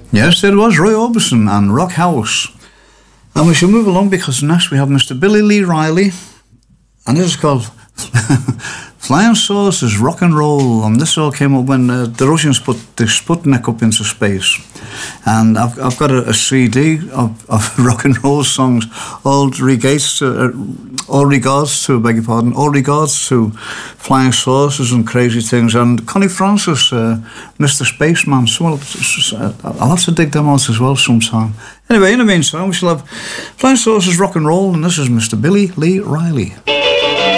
Yes, there was Roy Orbison and Rock House. And we shall move along because next we have Mr. Billy Lee Riley. And this is called Flying Saucers Rock and Roll. And this all came up when the Russians put the Sputnik up into space. And I've got a CD of rock and roll songs, all regards to, Flying Saucers and crazy things. And Connie Francis, Mr. Spaceman. So I'll have to dig them out as well sometime. Anyway, in the meantime, we shall have Flying Saucers Rock and Roll, and this is Mr. Billy Lee Riley.